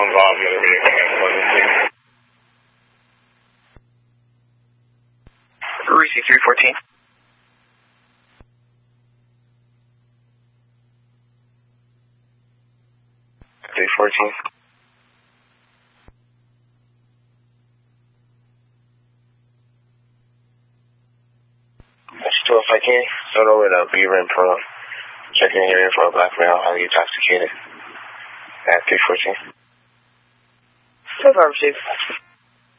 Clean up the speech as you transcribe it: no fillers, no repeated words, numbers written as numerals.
involved in the vehicle. Receive 314. 314. Still, if I can, start over to Beaver and Pearl. Checking area for a black male, highly intoxicated. At 314. So far, Chief.